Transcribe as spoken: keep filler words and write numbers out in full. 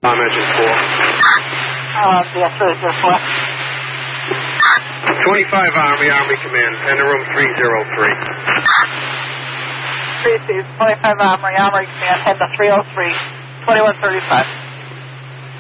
I'm engine four. Uh, yes, sir, zero four. twenty-five Army, Army Command, enter room three zero three. three two, twenty-five Armory, Armory Command, head to three oh three, twenty-one thirty-five.